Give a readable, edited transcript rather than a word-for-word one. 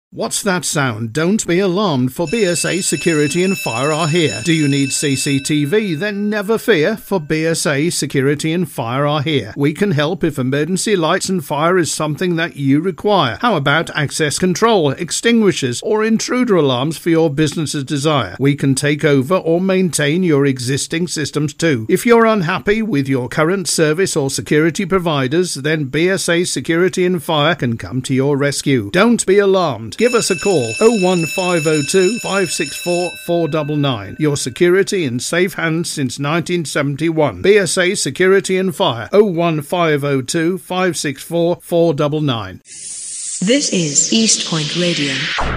What's that sound? Don't be alarmed, for BSA Security and Fire are here. Do you need CCTV? Then never fear, for BSA Security and Fire are here. We can help if emergency lights and fire is something that you require. How about access control, extinguishers, or intruder alarms for your business's desire? We can take over or maintain your existing systems too. If you're unhappy with your current service or security providers, then BSA Security and Fire can come to your rescue. Don't be alarmed. Give us a call, 01502 564 499. Your security in safe hands since 1971. BSA Security and Fire, 01502 564 499. This is East Point Radio.